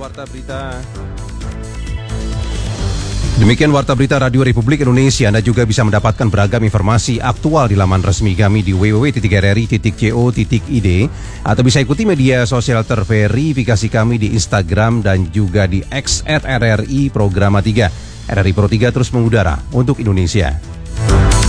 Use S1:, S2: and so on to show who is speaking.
S1: Warta Berita. Demikian Warta Berita Radio Republik Indonesia. Anda juga bisa mendapatkan beragam informasi aktual di laman resmi kami di www.rri.co.id atau bisa ikuti media sosial terverifikasi kami di Instagram dan juga di X @RRI Programa 3. RRI Pro 3 terus mengudara untuk Indonesia.